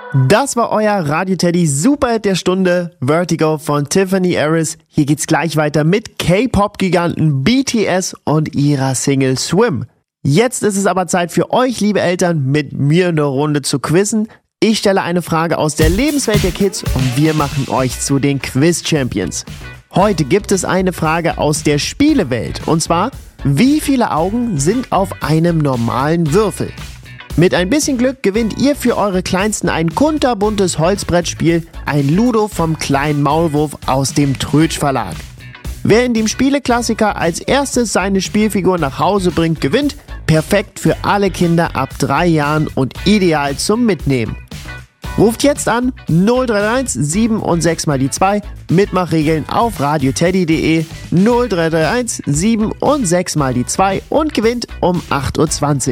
Das war euer Radio Teddy Superhit der Stunde, Vertigo von Tiffany Harris. Hier geht's gleich weiter mit K-Pop-Giganten BTS und ihrer Single Swim. Jetzt ist es aber Zeit für euch, liebe Eltern, mit mir eine Runde zu quizzen. Ich stelle eine Frage aus der Lebenswelt der Kids und wir machen euch zu den Quiz-Champions. Heute gibt es eine Frage aus der Spielewelt. Und zwar, wie viele Augen sind auf einem normalen Würfel? Mit ein bisschen Glück gewinnt ihr für eure Kleinsten ein kunterbuntes Holzbrettspiel, ein Ludo vom kleinen Maulwurf aus dem Trötsch Verlag. Wer in dem Spieleklassiker als erstes seine Spielfigur nach Hause bringt, gewinnt. Perfekt für alle Kinder ab 3 Jahren und ideal zum Mitnehmen. Ruft jetzt an 0331 7 und 6 mal die 2, Mitmachregeln auf radioteddy.de, 0331 7 und 6 mal die 2 und gewinnt um 8.20 Uhr.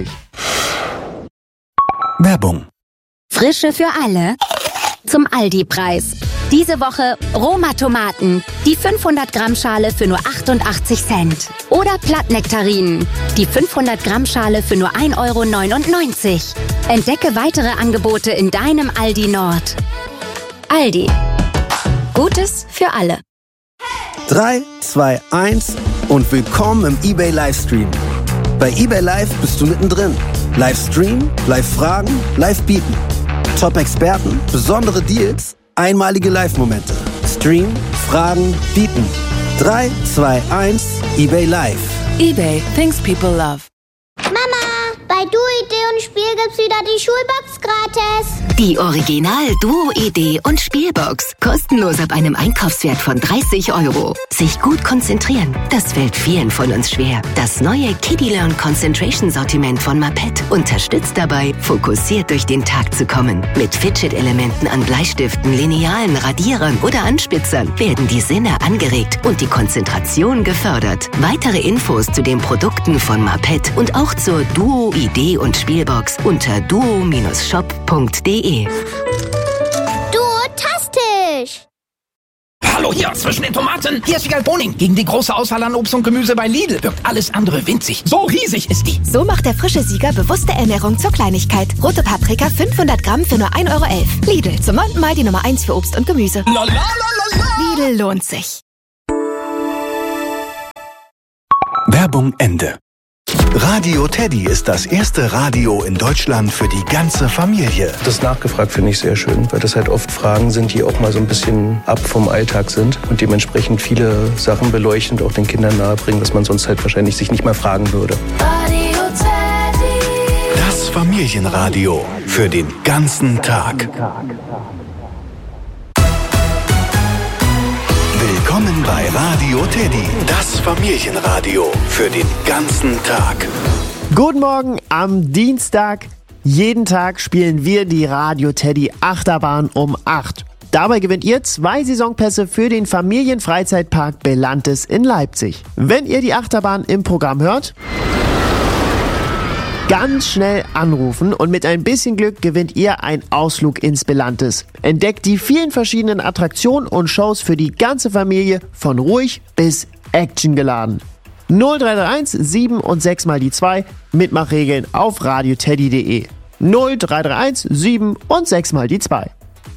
Werbung. Frische für alle zum Aldi-Preis. Diese Woche Roma-Tomaten, die 500 Gramm Schale für nur 88 Cent. Oder Plattnektarinen, die 500 Gramm Schale für nur 1,99 €. Entdecke weitere Angebote in deinem Aldi Nord. Aldi. Gutes für alle. 3, 2, 1 und willkommen im eBay Livestream. Bei eBay Live bist du mittendrin. Livestream, Live-Fragen, Live-Bieten. Top-Experten, besondere Deals, einmalige Live-Momente. Stream, Fragen, Bieten. 3, 2, 1, eBay Live. eBay, things people love. Mama, bei Duo-Idee und Spiel gibt's wieder die Schulbox gratis. Die Original Duo-Idee und Spielbox. Kostenlos ab einem Einkaufswert von 30 €. Sich gut konzentrieren, das fällt vielen von uns schwer. Das neue Kiddie Learn Concentration Sortiment von Mapet unterstützt dabei, fokussiert durch den Tag zu kommen. Mit Fidget-Elementen an Bleistiften, Linealen, Radierern oder Anspitzern werden die Sinne angeregt und die Konzentration gefördert. Weitere Infos zu den Produkten von Mapet und auch zur Duo-Idee und Spielbox unter duo-shop.de. Duotastisch. Hallo hier, zwischen den Tomaten. Hier ist Wiegald Boning. Gegen die große Auswahl an Obst und Gemüse bei Lidl wirkt alles andere winzig. So riesig ist die. So macht der frische Sieger bewusste Ernährung zur Kleinigkeit. Rote Paprika 500 Gramm für nur 1,11 €. Lidl, zum 9. Mal die Nummer 1 für Obst und Gemüse. Lidl lohnt sich. Werbung Ende. Radio Teddy ist das erste Radio in Deutschland für die ganze Familie. Das nachgefragt finde ich sehr schön, weil das halt oft Fragen sind, die auch mal so ein bisschen ab vom Alltag sind und dementsprechend viele Sachen beleuchten und auch den Kindern nahebringen, was man sonst halt wahrscheinlich sich nicht mal fragen würde. Radio Teddy. Das Familienradio für den ganzen Tag. Willkommen bei Radio Teddy, das Familienradio für den ganzen Tag. Guten Morgen am Dienstag. Jeden Tag spielen wir die Radio Teddy Achterbahn um 8. Dabei gewinnt ihr 2 Saisonpässe für den Familienfreizeitpark Belantes in Leipzig. Wenn ihr die Achterbahn im Programm hört, ganz schnell anrufen und mit ein bisschen Glück gewinnt ihr einen Ausflug ins Belantes. Entdeckt die vielen verschiedenen Attraktionen und Shows für die ganze Familie von ruhig bis actiongeladen. 0331 7 und 6 mal die 2, Mitmachregeln auf radioteddy.de. 0331 7 und 6 mal die 2.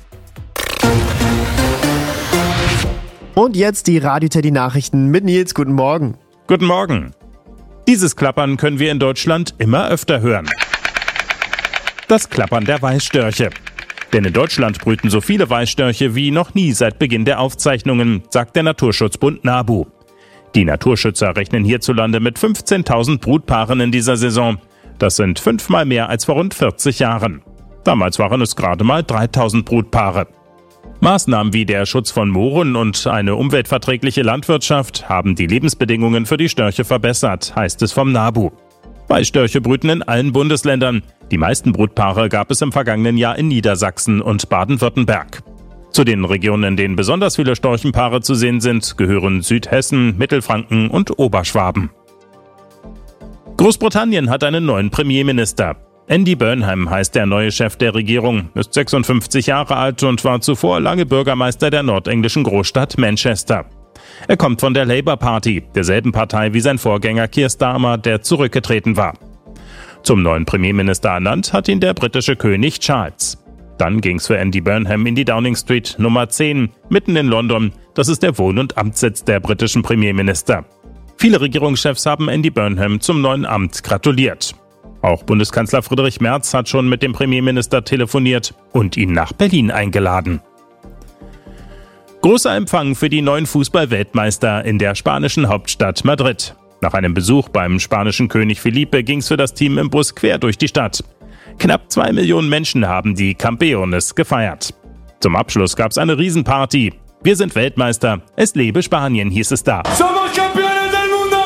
Und jetzt die Radio Teddy Nachrichten mit Nils. Guten Morgen. Guten Morgen. Dieses Klappern können wir in Deutschland immer öfter hören. Das Klappern der Weißstörche. Denn in Deutschland brüten so viele Weißstörche wie noch nie seit Beginn der Aufzeichnungen, sagt der Naturschutzbund NABU. Die Naturschützer rechnen hierzulande mit 15.000 Brutpaaren in dieser Saison. Das sind 5-mal mehr als vor rund 40 Jahren. Damals waren es gerade mal 3.000 Brutpaare. Maßnahmen wie der Schutz von Mooren und eine umweltverträgliche Landwirtschaft haben die Lebensbedingungen für die Störche verbessert, heißt es vom NABU. Weißstörche brüten in allen Bundesländern. Die meisten Brutpaare gab es im vergangenen Jahr in Niedersachsen und Baden-Württemberg. Zu den Regionen, in denen besonders viele Storchenpaare zu sehen sind, gehören Südhessen, Mittelfranken und Oberschwaben. Großbritannien hat einen neuen Premierminister. Andy Burnham heißt der neue Chef der Regierung, ist 56 Jahre alt und war zuvor lange Bürgermeister der nordenglischen Großstadt Manchester. Er kommt von der Labour Party, derselben Partei wie sein Vorgänger Keir Starmer, der zurückgetreten war. Zum neuen Premierminister ernannt hat ihn der britische König Charles. Dann ging's für Andy Burnham in die Downing Street Nummer 10, mitten in London. Das ist der Wohn- und Amtssitz der britischen Premierminister. Viele Regierungschefs haben Andy Burnham zum neuen Amt gratuliert. Auch Bundeskanzler Friedrich Merz hat schon mit dem Premierminister telefoniert und ihn nach Berlin eingeladen. Großer Empfang für die neuen Fußball-Weltmeister in der spanischen Hauptstadt Madrid. Nach einem Besuch beim spanischen König Felipe ging's für das Team im Bus quer durch die Stadt. Knapp 2 Millionen Menschen haben die Campeones gefeiert. Zum Abschluss gab's eine Riesenparty. Wir sind Weltmeister, es lebe Spanien, hieß es da. Somos campeones del mundo!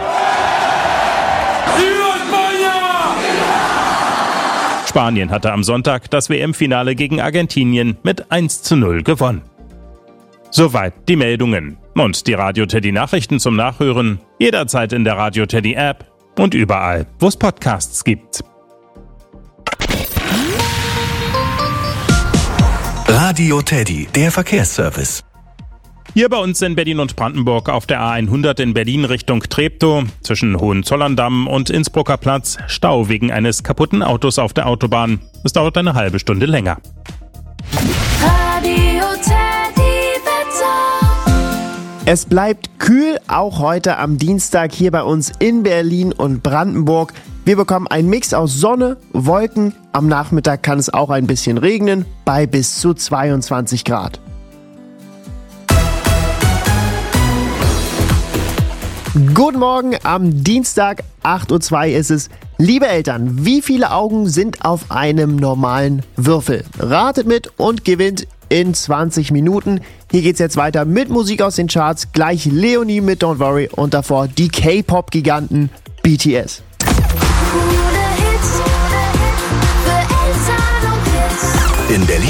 ¡Viva España! Spanien hatte am Sonntag das WM-Finale gegen Argentinien mit 1:0 gewonnen. Soweit die Meldungen. Und die Radio Teddy Nachrichten zum Nachhören jederzeit in der Radio Teddy App und überall, wo es Podcasts gibt. Radio Teddy, der Verkehrsservice. Hier bei uns in Berlin und Brandenburg auf der A100 in Berlin Richtung Treptow, zwischen Hohenzollerndamm und Innsbrucker Platz, Stau wegen eines kaputten Autos auf der Autobahn. Es dauert eine halbe Stunde länger. Radio Teddy Wetter. Es bleibt kühl, auch heute am Dienstag hier bei uns in Berlin und Brandenburg. Wir bekommen einen Mix aus Sonne, Wolken. Am Nachmittag kann es auch ein bisschen regnen, bei bis zu 22 Grad. Guten Morgen, am Dienstag, 8:02 Uhr ist es. Liebe Eltern, wie viele Augen sind auf einem normalen Würfel? Ratet mit und gewinnt in 20 Minuten. Hier geht's jetzt weiter mit Musik aus den Charts. Gleich Leonie mit Don't Worry und davor die K-Pop-Giganten BTS. In Berlin